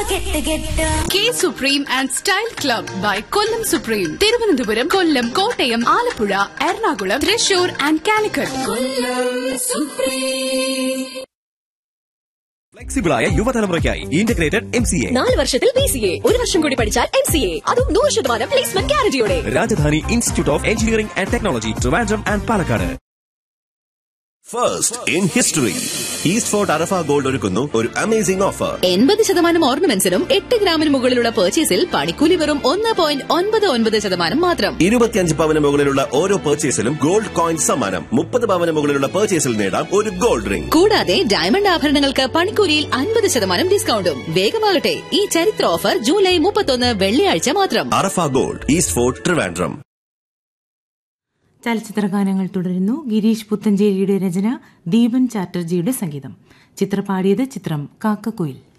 K Supreme and Style Club by Kollam Supreme. Thiruvananthapuram, Kollam, Kottayam, Alappuzha, Ernakulam, Thrissur and Calicut. Kollam Supreme. ഫ്ലെക്സിബിളായ യുവതലമുറയ്ക്കായി integrated MCA 4 വർഷത്തിൽ BCA 1 വർഷം കൂടി പഠിച്ചാൽ MCA അതും 100% placement ഗ്യാരണ്ടിയോടെ. Rajdhani institute of engineering and technology, Trivandrum and Palakkad. First in history, east fort Arafah gold ഒരുക്കുന്നു ഒരു amazing offer. 80% ഓർണമെന്റ്സിനും 8 ഗ്രാമിന് മുകളിലുള്ള പർച്ചേസിൽ പണിക്കൂലി വെറും 1.99% മാത്രം. 25 പവന് മുകളിലുള്ള ഓരോ പർച്ചേസിലും ഗോൾഡ് കോയിൻ സമ്മാനം. 30 പവന് മുകളിലുള്ള പർച്ചേസിൽ നേടാം ഒരു ഗോൾഡ് റിംഗ്. കൂടാതെ ഡയമണ്ട് ആഭരണങ്ങൾക്ക് പണിക്കൂലിയിൽ 50% ഡിസ്കൗണ്ടും. വേഗമാകട്ടെ, ഈ ചരിത്ര ഓഫർ ജൂലൈ 31 വെള്ളിയാഴ്ച മാത്രം. അറഫ ഗോൾഡ്, ഈസ്റ്റ് ഫോർട്ട്, ട്രിവാൻഡ്രം. ചലച്ചിത്രഗാനങ്ങൾ തുടരുന്നു. ഗിരീഷ് പുത്തഞ്ചേരിയുടെ രചന, ദീപൻ ചാറ്റർജിയുടെ സംഗീതം. ചിത്രപാടിയത് ചിത്രം കാക്കക്കുയിൽ.